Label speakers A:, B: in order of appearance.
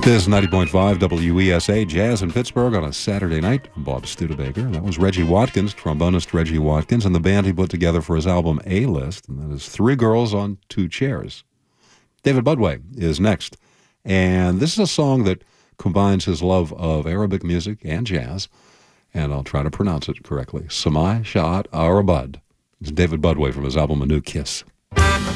A: This is 90.5 WESA Jazz in Pittsburgh on a Saturday night. I'm Bob Studebaker. That was Reggie Watkins, trombonist Reggie Watkins, and the band he put together for his album A-List, and that is Three Girls on Two Chairs. David Budway is next, and this is a song that combines his love of Arabic music and jazz, and I'll try to pronounce it correctly. Samai Sha'at Arabad. It's David Budway from his album A New Kiss.